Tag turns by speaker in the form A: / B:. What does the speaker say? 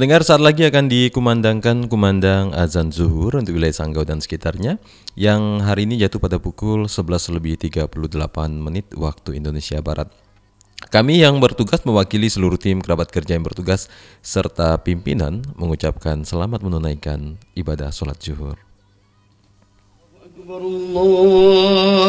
A: Pendengar, saat lagi akan dikumandangkan kumandang azan zuhur untuk wilayah Sanggau dan sekitarnya, yang hari ini jatuh pada pukul 11:38 waktu Indonesia Barat. Kami yang bertugas mewakili seluruh tim kerabat kerja yang bertugas serta pimpinan mengucapkan selamat menunaikan ibadah sholat zuhur.
B: Akbar, Allah